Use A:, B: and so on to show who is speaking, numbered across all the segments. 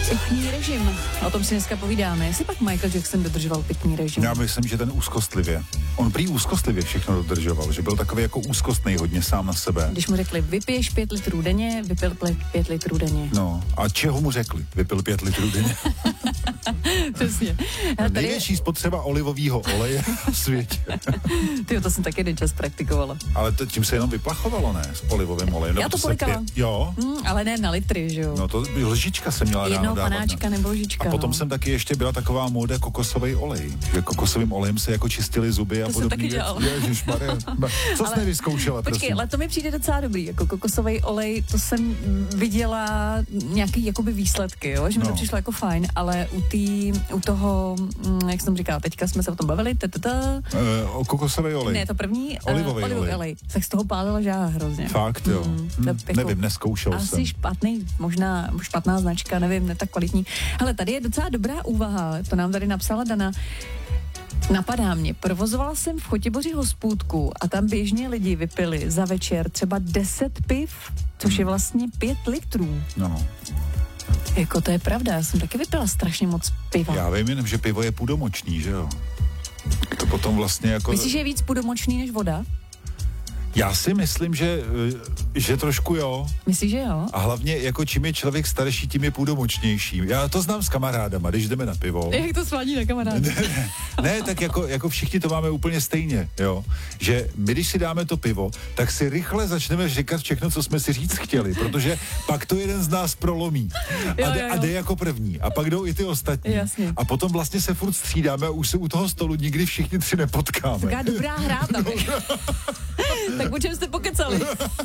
A: Pitný režim. O tom si dneska povídáme. Jestli pak Michael Jackson dodržoval pitný režim?
B: Já myslím, že ten úzkostlivě. On prý úzkostlivě všechno dodržoval, že byl takový jako úzkostný hodně sám na sebe.
A: Když mu řekli, vypiješ 5 litrů denně, vypil 5 litrů denně.
B: No, a čeho mu řekli? Vypil 5 litrů denně.
A: Přesně.
B: Největší spotřeba olivového oleje v světě.
A: Tyjo, to jsem taky jeden čas praktikovala.
B: Ale tím se jenom vyplachovalo, ne? S olivovým olejem.
A: Já to polikala.
B: Jo?
A: Ale ne na litry, že jo?
B: No to lžička jsem měla
A: Jednou
B: ráno dávat.
A: panáčka nebo lžička.
B: A potom jsem taky ještě byla taková móda kokosový olej. Že kokosovým olejem se jako čistili zuby a podobně. Ježišmarja. Co jsi nevyzkoušela,
A: počkej,
B: prosím?
A: ale to mi přijde docela dobrý. Jako kokosový olej, to jsem viděla nějaký jakoby výsledky, jo? Že mi to přišlo jako fajn, ale u toho, jak jsem říkala, teďka jsme se o tom bavili,
B: o kokosový olej.
A: Ne, to první
B: olivový
A: olej. Tak z toho pálila žáha hrozně.
B: Fakt, jo. Nevím, neskoušel jsem.
A: Asi špatný, možná špatná značka, nevím, ne tak kvalitní. Ale tady je docela dobrá úvaha, to nám tady napsala Dana. Napadá mě, provozovala jsem v Chotěboři hospůdku a tam běžně lidi vypili za večer třeba 10 piv, což je vlastně 5 litrů.
B: No.
A: Jako to je pravda, já jsem taky vypila strašně moc piva.
B: Já vím jenom, že pivo je půdomočný, že jo? To potom vlastně jako...
A: Myslíš, že je víc půdomočný než voda?
B: Já si myslím, že trošku jo.
A: Myslíš, že jo?
B: A hlavně, jako čím je člověk starší, tím je půdomočnější. Já to znám s kamarádama, když jdeme na pivo.
A: Jak to svádí na kamarády?
B: Ne, tak jako všichni to máme úplně stejně, jo. Že my, když si dáme to pivo, tak si rychle začneme říkat všechno, co jsme si říct chtěli, protože pak to jeden z nás prolomí. A jde jako první. A pak jdou i ty ostatní.
A: Jasně.
B: A potom vlastně se furt střídáme a už se u toho stolu nikdy všichni tři nepotkáme.
A: Taká dobrá hra tam. Tak o čem jste pokecali?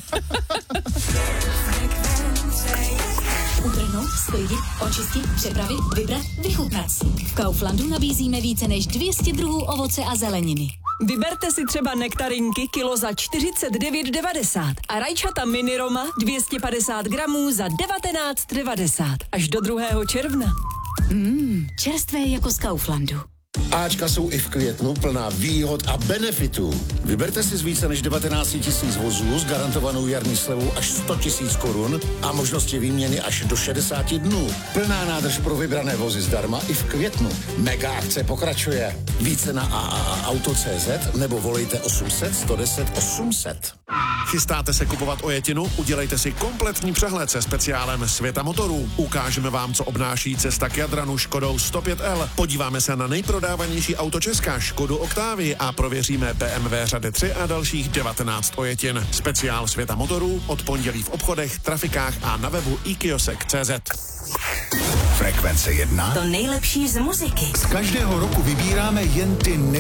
C: Utrhnout, sklidit, očistit, přepravit, vybrat, vychutnat si. V Kauflandu nabízíme více než 200 druhů ovoce a zeleniny.
D: Vyberte si třeba nektarinky kilo za 49,90 a rajčata mini Roma 250 gramů za 19,90 až do 2. června.
C: Čerstvé jako z Kauflandu.
E: Ačka jsou i v květnu plná výhod a benefitů. Vyberte si z více než 19 000 vozů s garantovanou jarní slevou až 100 000 korun a možnosti výměny až do 60 dnů. Plná nádrž pro vybrané vozy zdarma i v květnu. Mega akce pokračuje. Více na AAAuto.cz nebo volejte 800 110 800.
F: Chystáte se kupovat ojetinu? Udělejte si kompletní přehled se speciálem Světa motorů. Ukážeme vám, co obnáší cesta k Jadranu Škodou 105L. Podíváme se na nejprodávanější auto Česka Škodu Octavii a prověříme BMW řady 3 a dalších 19 ojetin. Speciál Světa motorů od pondělí v obchodech, trafikách a na webu ikiosek.cz.
G: Frekvence 1.
C: To nejlepší z muziky.
G: Z každého roku vybíráme jen ty